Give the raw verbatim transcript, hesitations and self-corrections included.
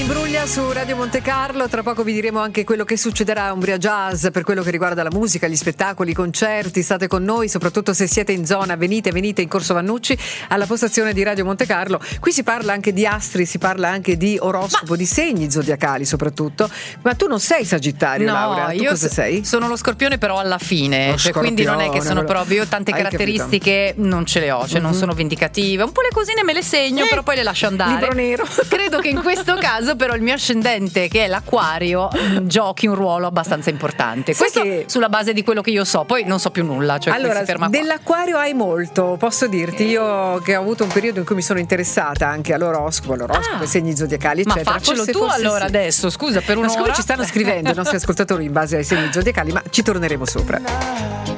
Imbruglia su Radio Monte Carlo, tra poco vi diremo anche quello che succederà a Umbria Jazz per quello che riguarda la musica, gli spettacoli, i concerti. State con noi, soprattutto se siete in zona, venite, venite in Corso Vannucci alla postazione di Radio Monte Carlo. Qui si parla anche di astri, si parla anche di oroscopo, ma... di segni zodiacali soprattutto. Ma tu non sei Sagittario, no, Laura? Tu io cosa s- sei? Sono lo Scorpione, però alla fine, cioè, quindi non è che sono proprio, io tante Hai caratteristiche capito? Non ce le ho, cioè mm-hmm. non sono vendicativa, un po' le cosine me le segno, eh, però poi le lascio andare. Libro nero. Credo che in questo caso però il mio ascendente, che è l'Acquario, giochi un ruolo abbastanza importante. Sai Questo che... sulla base di quello che io so, poi non so più nulla, cioè allora, si ferma dell'Acquario hai molto, posso dirti, io che ho avuto un periodo in cui mi sono interessata anche all'oroscopo, all'oroscopo, ah, ai segni zodiacali, eccetera. Ma faccelo forse, tu forse allora sì. Adesso, scusa, per un'ora. Ma siccome ci stanno scrivendo i nostri ascoltatori in base ai segni zodiacali, ma ci torneremo sopra.